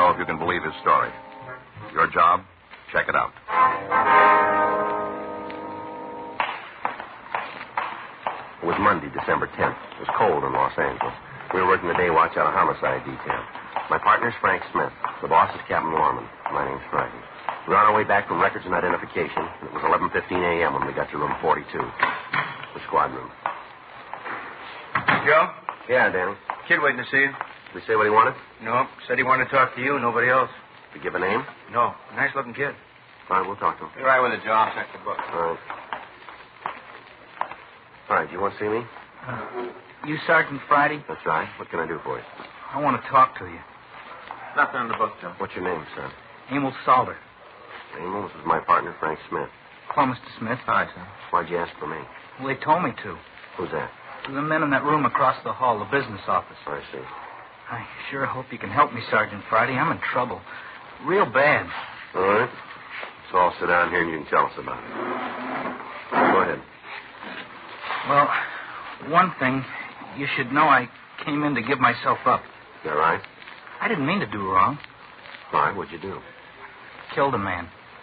know if you can believe his story. Your job? Check it out. It was Monday, December 10th. It was cold in Los Angeles. We were working the day watch out of homicide detail. My partner's Frank Smith. The boss is Captain Lorman. My name's Frank. We were on our way back from records and identification. It was 11:15 a.m. when we got to room 42, the squad room. Joe? Yeah, Danny. Kid waiting to see you. Did he say what he wanted? No, said he wanted to talk to you, nobody else. Did he give a name? No, nice-looking kid. All right, we'll talk to him. You're right with it, Joe. I'll check the book. All right. All right, do you want to see me? You Sergeant Friday? That's right. What can I do for you? I want to talk to you. Nothing in the book, Joe. What's your name, son? Emil Salter. Emil, this is my partner, Frank Smith. Hello, Mr. Smith. Hi, sir. Why'd you ask for me? Well, they told me to. Who's that? The men in that room across the hall, the business office. I see. I sure hope you can help me, Sergeant Friday. I'm in trouble. Real bad. All right. So I'll sit down here and you can tell us about it. Go ahead. Well, one thing, you should know I came in to give myself up. Is that right? I didn't mean to do wrong. All right, what'd you do? Killed a man.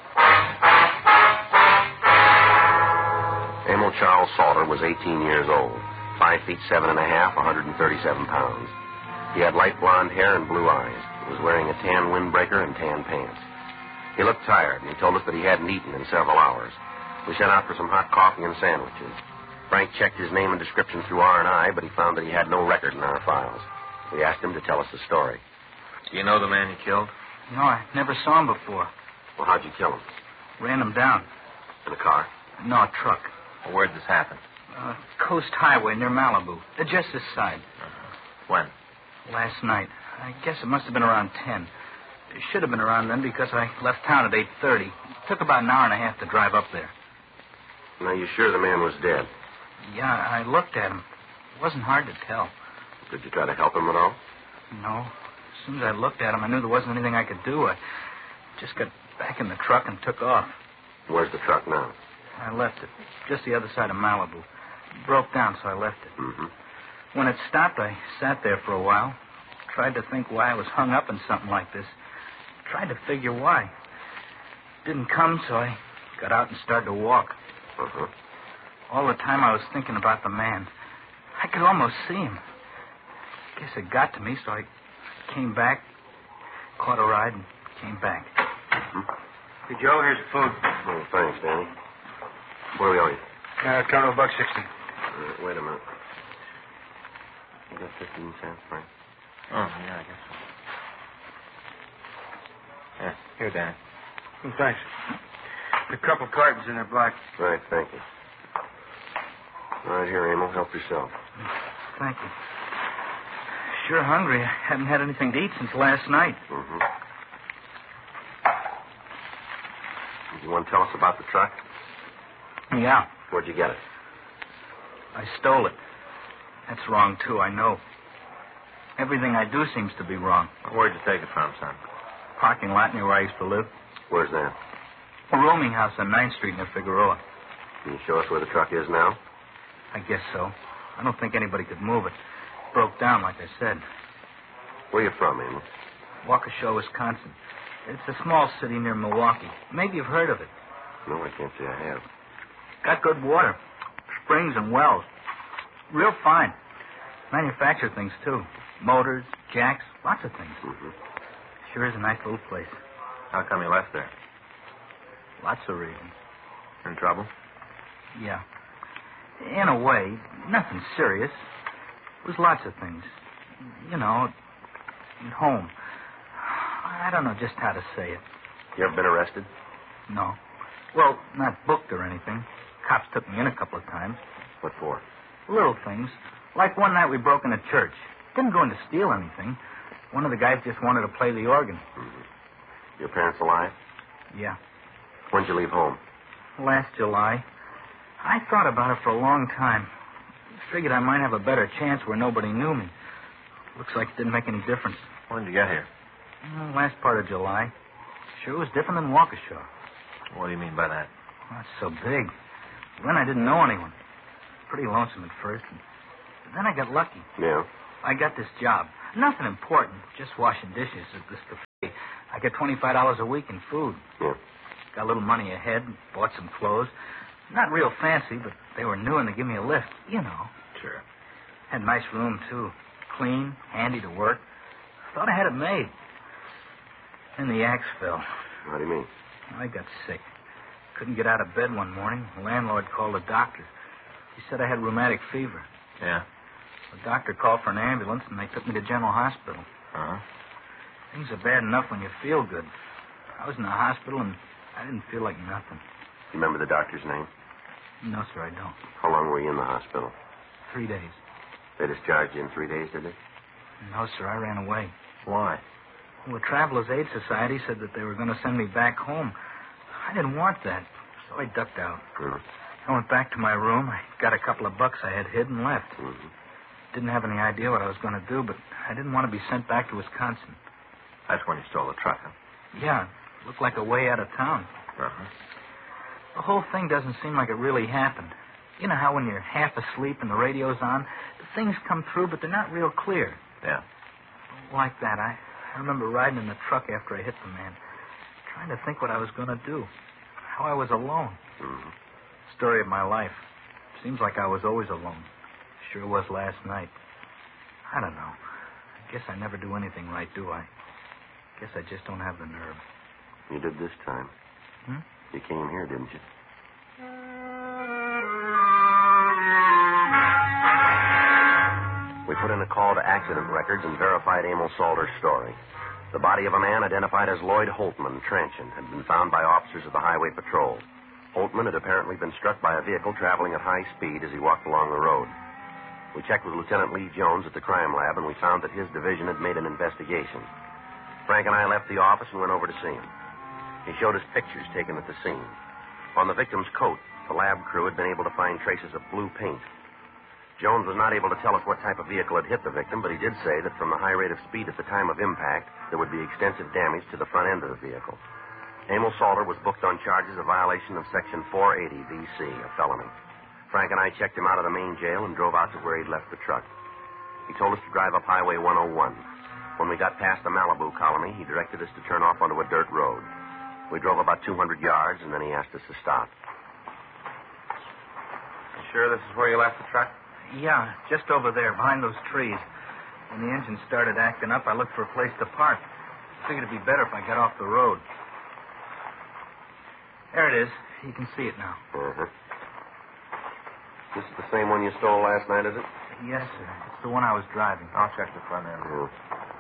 Emil Charles Salter was 18 years old, 5 feet 7 and a half, 137 pounds. He had light blonde hair and blue eyes. He was wearing a tan windbreaker and tan pants. He looked tired, and he told us that he hadn't eaten in several hours. We sent out for some hot coffee and sandwiches. Frank checked his name and description through R&I, but he found that he had no record in our files. We asked him to tell us the story. Do you know the man you killed? No, I never saw him before. Well, how'd you kill him? Ran him down. In a car? No, a truck. Well, where'd this happen? Coast Highway near Malibu. Just this side. When? Last night. I guess it must have been around 10. It should have been around then because I left town at 8:30. It took about an hour and a half to drive up there. Now, you sure the man was dead? Yeah, I looked at him. It wasn't hard to tell. Did you try to help him at all? No. As soon as I looked at him, I knew there wasn't anything I could do. I just got back in the truck and took off. Where's the truck now? I left it. Just the other side of Malibu. It broke down, so I left it. Mm-hmm. When it stopped, I sat there for a while. Tried to think why I was hung up in something like this. Tried to figure why. Didn't come, so I got out and started to walk. Uh-huh. All the time I was thinking about the man. I could almost see him. Guess it got to me, so I came back, caught a ride, and came back. Mm-hmm. Hey, Joe, here's the food. Oh, thanks, Danny. What do we owe you? Colonel $1.60. Wait a minute. You got 15 cents, Frank? Oh, yeah, I guess so. Yeah, here, Danny. Oh, thanks. A couple cartons in there, black. Right, thank you. All right, here, Emil. Help yourself. Thank you. Sure hungry. I haven't had anything to eat since last night. Mm-hmm. You want to tell us about the truck? Yeah. Where'd you get it? I stole it. That's wrong, too, I know. Everything I do seems to be wrong. Where'd you take it from, son? Parking lot near where I used to live. Where's that? A rooming house on 9th Street near Figueroa. Can you show us where the truck is now? I guess so. I don't think anybody could move it. It broke down, like I said. Where you from, Emil? Waukesha, Wisconsin. It's a small city near Milwaukee. Maybe you've heard of it. No, I can't say I have. Got good water. Springs and wells. Real fine. Manufacture things, too. Motors, jacks, lots of things. Mm-hmm. Sure is a nice little place. How come you left there? Lots of reasons. In trouble? Yeah. In a way, nothing serious. It was lots of things. You know, at home. I don't know just how to say it. You ever been arrested? No. Well, not booked or anything. Cops took me in a couple of times. What for? Little things. Like one night we broke in a church. Didn't go in to steal anything. One of the guys just wanted to play the organ. Mm-hmm. Your parents alive? Yeah. When'd you leave home? Last July. I thought about it for a long time. Figured I might have a better chance where nobody knew me. Looks like it didn't make any difference. When did you get here? Last part of July. Sure was different than Waukesha. What do you mean by that? Well, it's so big. Then I didn't know anyone. Pretty lonesome at first. And then I got lucky. Yeah. I got this job. Nothing important. Just washing dishes at this cafe. I get $25 a week in food. Yeah. Got a little money ahead, bought some clothes. Not real fancy, but they were new and they give me a lift. You know. Sure. Had a nice room, too. Clean, handy to work. Thought I had it made. Then the axe fell. What do you mean? I got sick. Couldn't get out of bed one morning. The landlord called a doctor. He said I had rheumatic fever. Yeah. The doctor called for an ambulance, and they took me to General Hospital. Uh-huh. Things are bad enough when you feel good. I was in the hospital, and I didn't feel like nothing. You remember the doctor's name? No, sir, I don't. How long were you in the hospital? 3 days. They discharged you in 3 days, did they? No, sir, I ran away. Why? Well, the Travelers Aid Society said that they were going to send me back home. I didn't want that, so I ducked out. Mm-hmm. I went back to my room. I got a couple of bucks I had hid and left. Mm-hmm. Didn't have any idea what I was going to do, but I didn't want to be sent back to Wisconsin. That's when you stole the truck, huh? Yeah, it looked like a way out of town. Uh-huh. The whole thing doesn't seem like it really happened. You know how when you're half asleep and the radio's on, the things come through, but they're not real clear. Yeah. Like that. I remember riding in the truck after I hit the man, trying to think what I was going to do, how I was alone. Mm-hmm. Story of my life. Seems like I was always alone. Sure was last night. I don't know. I guess I never do anything right, do I? Guess I just don't have the nerve. You did this time. Hmm? You came here, didn't you? We put in a call to accident records and verified Emil Salter's story. The body of a man identified as Lloyd Holtman, transient, had been found by officers of the Highway Patrol. Holtman had apparently been struck by a vehicle traveling at high speed as he walked along the road. We checked with Lieutenant Lee Jones at the crime lab, and we found that his division had made an investigation. Frank and I left the office and went over to see him. He showed us pictures taken at the scene. On the victim's coat, the lab crew had been able to find traces of blue paint. Jones was not able to tell us what type of vehicle had hit the victim, but he did say that from the high rate of speed at the time of impact, there would be extensive damage to the front end of the vehicle. Emil Salter was booked on charges of violation of Section 480 V.C., a felony. Frank and I checked him out of the main jail and drove out to where he'd left the truck. He told us to drive up Highway 101. When we got past the Malibu colony, he directed us to turn off onto a dirt road. We drove about 200 yards, and then he asked us to stop. You sure this is where you left the truck? Yeah, just over there, behind those trees. When the engine started acting up, I looked for a place to park. Figured it'd be better if I got off the road. There it is. You can see it now. Uh-huh. This is the same one you stole last night, is it? Yes, sir. It's the one I was driving. I'll check the front end. Yeah.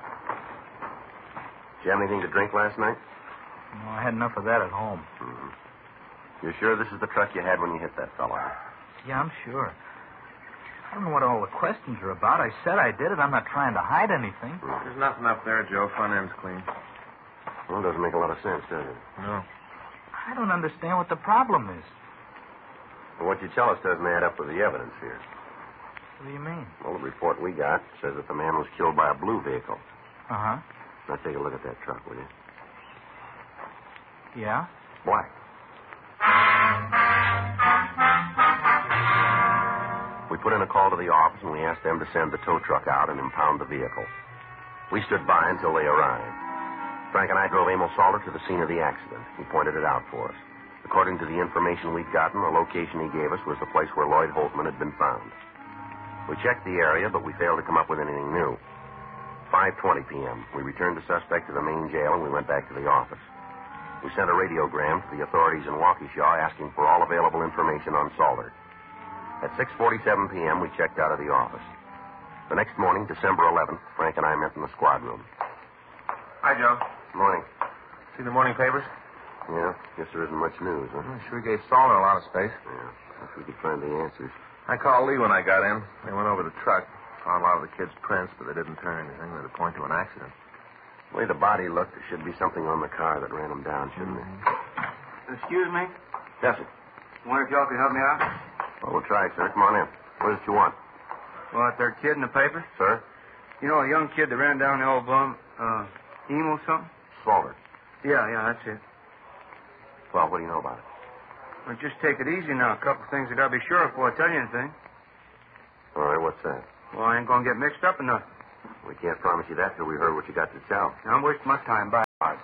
Did you have anything to drink last night? No, I had enough of that at home. Mm-hmm. You're sure this is the truck you had when you hit that fellow? Yeah, I'm sure. I don't know what all the questions are about. I said I did it. I'm not trying to hide anything. There's nothing up there, Joe. Front end's clean. Well, it doesn't make a lot of sense, does it? No. I don't understand what the problem is. Well, what you tell us doesn't add up with the evidence here. What do you mean? Well, the report we got says that the man was killed by a blue vehicle. Uh-huh. Now, take a look at that truck, will you? Yeah? Black. We put in a call to the office, and we asked them to send the tow truck out and impound the vehicle. We stood by until they arrived. Frank and I drove Emil Salter to the scene of the accident. He pointed it out for us. According to the information we'd gotten, the location he gave us was the place where Lloyd Holtman had been found. We checked the area, but we failed to come up with anything new. 5:20 p.m., we returned the suspect to the main jail, and we went back to the office. We sent a radiogram to the authorities in Waukesha asking for all available information on Salter. At 6:47 p.m., we checked out of the office. The next morning, December 11th, Frank and I met in the squad room. Hi, Joe. Morning. See the morning papers? Yeah, guess there isn't much news, huh? I sure gave Salter a lot of space. Yeah, if we could find the answers. I called Lee when I got in. They went over the truck, found a lot of the kids' prints, but they didn't turn anything that would point to an accident. The way the body looked, there should be something on the car that ran him down, shouldn't there? Excuse me? Yes, sir. Wonder if y'all could help me out? Well, we'll try, sir. Come on in. What is it you want? Well, that there kid in the paper? Sir? You know, a young kid that ran down the old bum, Emil something? Salter. Yeah, that's it. Well, what do you know about it? Well, just take it easy now. A couple things I gotta be sure of before I tell you anything. All right, what's that? Well, I ain't gonna get mixed up in nothing. We can't promise you that till we heard what you got to tell. I'm wasting my time. Bye. All right,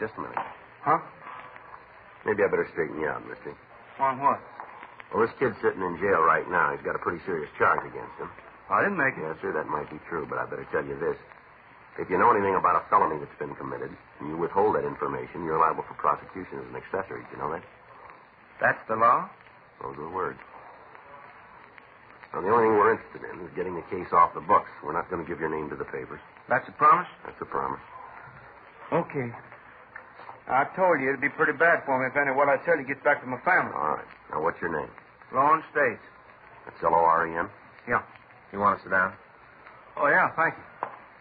Just a minute. Huh? Maybe I better straighten you out, mister. On what? Well, this kid's sitting in jail right now. He's got a pretty serious charge against him. I didn't make it. Yes, sir, that might be true, but I better tell you this. If you know anything about a felony that's been committed, and you withhold that information, you're liable for prosecution as an accessory. Do you know that? That's the law? Those are the words. Now, the only thing we're interested in is getting the case off the books. We're not going to give your name to the papers. That's a promise? That's a promise. Okay. I told you it'd be pretty bad for me if any of what I tell you gets back to my family. All right. Now, what's your name? Lawrence States. That's Loren? Yeah. You want to sit down? Oh, yeah, thank you.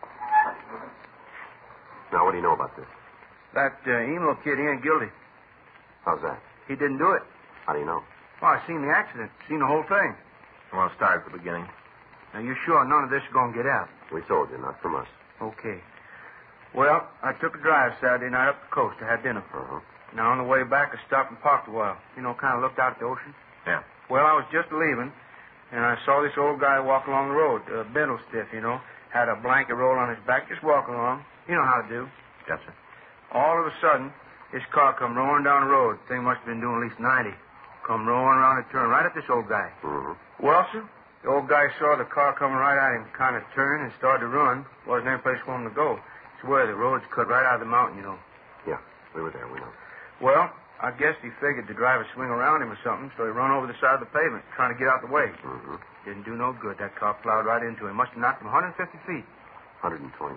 Now, what do you know about this? That emo kid, he ain't guilty. How's that? He didn't do it. How do you know? Well, I seen the accident, seen the whole thing. You want to start at the beginning? Now, you sure none of this is going to get out? We told you, not from us. Okay. Well, I took a drive Saturday night up the coast. I had dinner. Uh-huh. Now, on the way back, I stopped and parked a while. You know, kind of looked out at the ocean. Yeah. Well, I was just leaving, and I saw this old guy walk along the road, bendle stiff, you know. Had a blanket roll on his back, just walking along. You know how to do. Yes, sir. All of a sudden, his car come roaring down the road. Thing must have been doing at least 90. Come roaring around a turn right at this old guy. Mm-hmm. Well, sir, the old guy saw the car coming right at him, kind of turned and started to run. Wasn't any place for him to go. Swear the road's cut right out of the mountain, you know. Yeah, we were there, we know. Well, I guess he figured the driver swing around him or something, so he run over the side of the pavement, trying to get out the way. Mm-hmm. Didn't do no good. That car plowed right into him. Must have knocked him 150 feet. 122.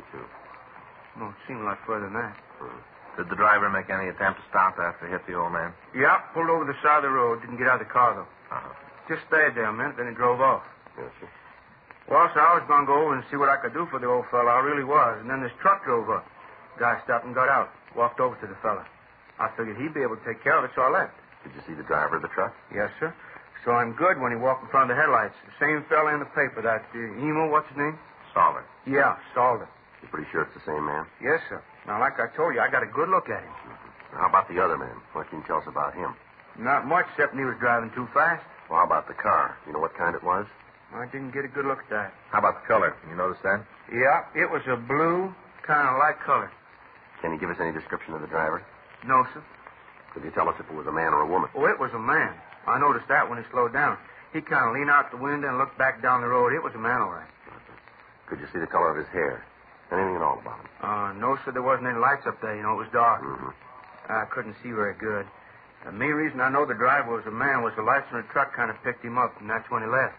No, it seemed a lot further than that. Mm-hmm. Did the driver make any attempt to stop after he hit the old man? Yeah, pulled over the side of the road. Didn't get out of the car, though. Uh-huh. Just stayed there a minute, then he drove off. Yes, sir. Well, so I was going to go over and see what I could do for the old fella. I really was. And then this truck drove up. Guy stopped and got out. Walked over to the fella. I figured he'd be able to take care of it, so I left. Did you see the driver of the truck? Yes, sir. Saw him good when he walked in front of the headlights. The same fella in the paper, that emo, what's his name? Solver. Yeah, Salder. You pretty sure it's the same man? Yes, sir. Now, like I told you, I got a good look at him. How about the other man? What can you tell us about him? Not much, except he was driving too fast. Well, how about the car? You know what kind it was? I didn't get a good look at that. How about the color? Can you notice that? Yeah, it was a blue, kind of light color. Can you give us any description of the driver? No, sir. Could you tell us if it was a man or a woman? Oh, it was a man. I noticed that when he slowed down. He kind of leaned out the window and looked back down the road. It was a man, all right. Could you see the color of his hair? Anything at all about him? No, sir, there wasn't any lights up there. You know, it was dark. Mm-hmm. I couldn't see very good. The main reason I know the driver was a man was the lights on the truck kind of picked him up, and that's when he left.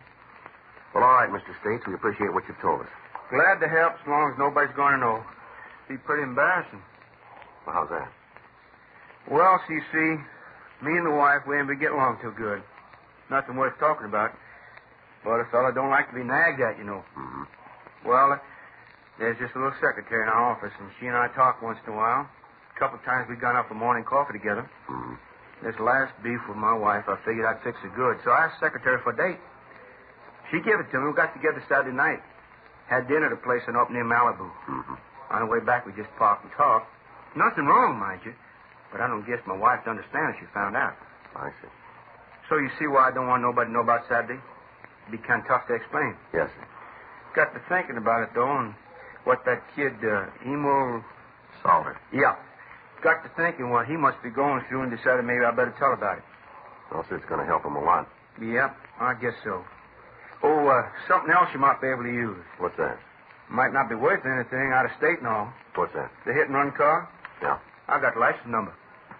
Well, all right, Mr. States. We appreciate what you've told us. Glad to help as long as nobody's going to know. Be pretty embarrassing. Well, how's that? Well, so you see, me and the wife, we ain't been getting along too good. Nothing worth talking about. But a fella don't like to be nagged at, you know. Mm-hmm. Well, there's just a little secretary in our office, and she and I talk once in a while. A couple of times we've gone out for morning coffee together. Mm-hmm. This last beef with my wife, I figured I'd fix it good. So I asked the secretary for a date. She gave it to me. We got together Saturday night. Had dinner at a place up near Malibu. Mm-hmm. On the way back, we just parked and talked. Nothing wrong, mind you. But I don't guess my wife would understand if she found out. I see. So you see why I don't want nobody to know about Saturday? It'd be kind of tough to explain. Yes, sir. Got to thinking about it, though, and what that kid, Emo... Solver. Yeah. Got to thinking what he must be going through and decided maybe I better tell about it. Well, sir, it's going to help him a lot. Yeah, I guess so. Oh, something else you might be able to use. What's that? Might not be worth anything out of state and all. What's that? The hit-and-run car? Yeah. I got the license number.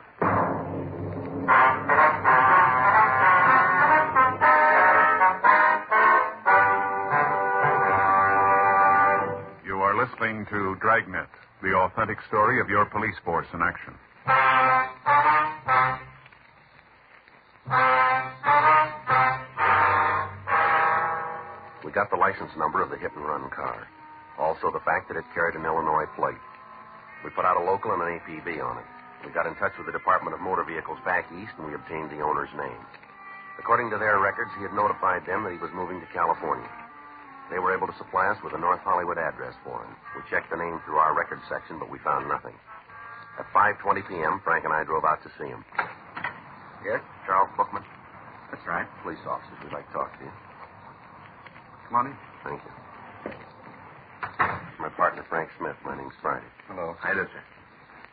You are listening to Dragnet, the authentic story of your police force in action. We got the license number of the hit-and-run car. Also the fact that it carried an Illinois plate. We put out a local and an APB on it. We got in touch with the Department of Motor Vehicles back east, and we obtained the owner's name. According to their records, he had notified them that he was moving to California. They were able to supply us with a North Hollywood address for him. We checked the name through our records section, but we found nothing. At 5:20 p.m., Frank and I drove out to see him. Yes, Charles Bookman. That's right. Police officers, we'd like to talk to you. Come on in. Thank you. My partner, Frank Smith. My name's Friday. Hello. Hi, there, sir.